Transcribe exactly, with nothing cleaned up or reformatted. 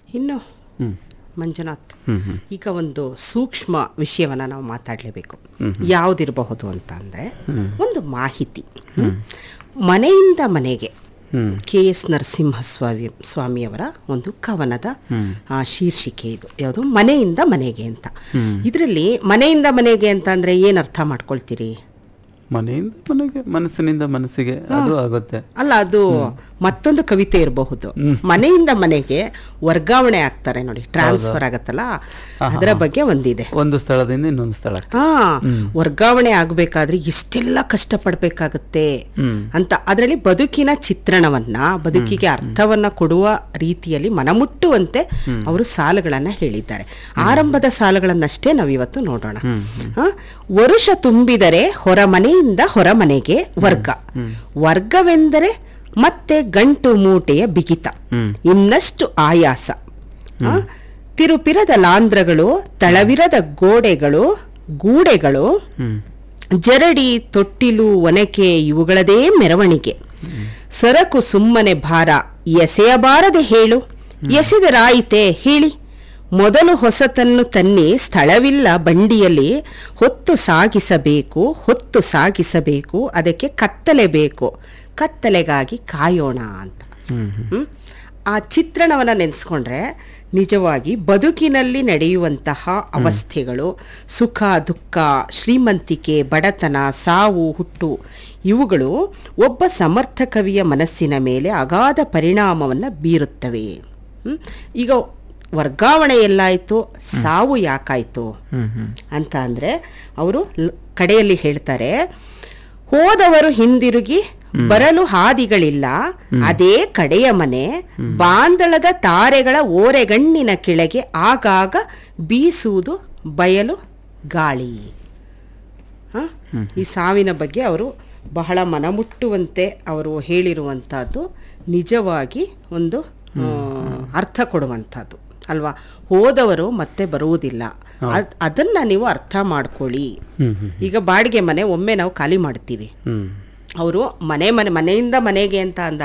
ಇನ್ನು ಹ್ಮ್ ಮಂಜುನಾಥ್, ಹ್ಮ್ ಹ್ಮ್ ಈಗ ಒಂದು ಸೂಕ್ಷ್ಮ ವಿಷಯವನ್ನು ನಾವು ಮಾತಾಡಲೇಬೇಕು. ಯಾವುದಿರಬಹುದು ಅಂತ ಅಂದರೆ, ಒಂದು ಮಾಹಿತಿ. ಹ್ಮ್. ಮನೆಯಿಂದ ಮನೆಗೆ ಹ್ಮ್ ಕೆ ಎಸ್ ನರಸಿಂಹಸ್ವಾಮಿ ಸ್ವಾಮಿಯವರ ಒಂದು ಕವನದ ಆ, ಶೀರ್ಷಿಕೆ ಇದು. ಯಾವುದು? ಮನೆಯಿಂದ ಮನೆಗೆ ಅಂತ. ಇದರಲ್ಲಿ ಮನೆಯಿಂದ ಮನೆಗೆ ಅಂತ ಅಂದರೆ ಏನು ಅರ್ಥ ಮಾಡ್ಕೊಳ್ತೀರಿ? ಮನೆಯಿಂದ ಮನೆಗೆ, ಮನಸ್ಸಿನಿಂದ ಮನಸ್ಸಿಗೆ, ಅದು ಆಗುತ್ತೆ. ಅಲ್ಲ, ಅದು ಮತ್ತೊಂದು ಕವಿತೆ ಇರಬಹುದು. ಮನೆಯಿಂದ ಮನೆಗೆ ವರ್ಗಾವಣೆ ಆಗ್ತಾರೆ ನೋಡಿ, ಟ್ರಾನ್ಸ್ಫರ್ ಆಗತ್ತಲ್ಲ, ಅದರ ಬಗ್ಗೆ ಒಂದಿದೆ. ಒಂದು ಸ್ಥಳದಿಂದ ಇನ್ನೊಂದು ಸ್ಥಳ. ಹಾ, ವರ್ಗಾವಣೆ ಆಗ್ಬೇಕಾದ್ರೆ ಇಷ್ಟೆಲ್ಲ ಕಷ್ಟಪಡ್ಬೇಕಾಗತ್ತೆ ಅಂತ. ಅದರಲ್ಲಿ ಬದುಕಿನ ಚಿತ್ರಣವನ್ನ, ಬದುಕಿಗೆ ಅರ್ಥವನ್ನ ಕೊಡುವ ರೀತಿಯಲ್ಲಿ ಮನಮುಟ್ಟುವಂತೆ ಅವರು ಸಾಲುಗಳನ್ನ ಹೇಳಿದ್ದಾರೆ. ಆರಂಭದ ಸಾಲುಗಳನ್ನಷ್ಟೇ ನಾವಿವತ್ತು ನೋಡೋಣ. ಆ, ವರುಷ ತುಂಬಿದರೆ ಹೊರಮನೆಯಿಂದ ಹೊರಮನೆಗೆ ವರ್ಗ, ವರ್ಗವೆಂದರೆ ಮತ್ತೆ ಗಂಟು ಮೂಟೆಯ ಬಿಗಿತ, ಇನ್ನಷ್ಟು ಆಯಾಸ. ಆ, ತಿರುಪಿರದ ಲಾಂಧ್ರಗಳು, ತಳವಿರದ ಗೋಡೆಗಳು, ಗೂಡೆಗಳು, ಜರಡಿ, ತೊಟ್ಟಿಲು, ಒನಕೆ ಇವುಗಳದೇ ಮೆರವಣಿಗೆ. ಸರಕು ಸುಮ್ಮನೆ ಭಾರ ಎಸೆಯಬಾರದೆ ಹೇಳು, ಎಸೆದರಾಯಿತೆ ಹೇಳಿ. ಮೊದಲು ಹೊಸತನ್ನು ತನ್ನಿ ಸ್ಥಳವಿಲ್ಲ ಬಂಡಿಯಲ್ಲಿ, ಹೊತ್ತು ಸಾಗಿಸಬೇಕು ಹೊತ್ತು ಸಾಗಿಸಬೇಕು ಅದಕ್ಕೆ ಕತ್ತಲೆ ಬೇಕು, ಕತ್ತಲೆಗಾಗಿ ಕಾಯೋಣ ಅಂತ. ಹ್ಮ್. ಆ ಚಿತ್ರಣವನ್ನು ನೆನೆಸ್ಕೊಂಡ್ರೆ ನಿಜವಾಗಿ ಬದುಕಿನಲ್ಲಿ ನಡೆಯುವಂತಹ ಅವಸ್ಥೆಗಳು, ಸುಖ ದುಃಖ, ಶ್ರೀಮಂತಿಕೆ ಬಡತನ, ಸಾವು ಹುಟ್ಟು, ಇವುಗಳು ಒಬ್ಬ ಸಮರ್ಥ ಕವಿಯ ಮನಸ್ಸಿನ ಮೇಲೆ ಅಗಾಧ ಪರಿಣಾಮವನ್ನು ಬೀರುತ್ತವೆ. ಹ್ಮ್. ಈಗ ವರ್ಗಾವಣೆ ಎಲ್ಲಾಯಿತು, ಸಾವು ಯಾಕಾಯಿತು ಅಂತ ಅಂದರೆ ಅವರು ಕಡೆಯಲ್ಲಿ ಹೇಳ್ತಾರೆ, ಹೋದವರು ಹಿಂದಿರುಗಿ ಬರಲು ಹಾದಿಗಳಿಲ್ಲ, ಅದೇ ಕಡೆಯ ಮನೆ, ಬಾಂದಳದ ತಾರೆಗಳ ಓರೆಗಣ್ಣಿನ ಕೆಳಗೆ ಆಗಾಗ ಬೀಸುವುದು ಬಯಲು ಗಾಳಿ. ಹ? ಈ ಸಾವಿನ ಬಗ್ಗೆ ಅವರು ಬಹಳ ಮನಮುಟ್ಟುವಂತೆ ಅವರು ಹೇಳಿರುವಂಥದ್ದು ನಿಜವಾಗಿ ಒಂದು ಅರ್ಥ ಕೊಡುವಂಥದ್ದು ಅಲ್ವಾ. ಹೋದವರು ಮತ್ತೆ ಬರುವುದಿಲ್ಲ, ಅದ್ ಅದನ್ನ ನೀವು ಅರ್ಥ ಮಾಡ್ಕೊಳ್ಳಿ. ಈಗ ಬಾಡಿಗೆ ಮನೆ ಒಮ್ಮೆ ನಾವು ಖಾಲಿ ಮಾಡ್ತೀವಿ, ಅವರು ಮನೆ ಮನೆ ಮನೆಯಿಂದ ಮನೆಗೆ ಅಂತ ಅಂದ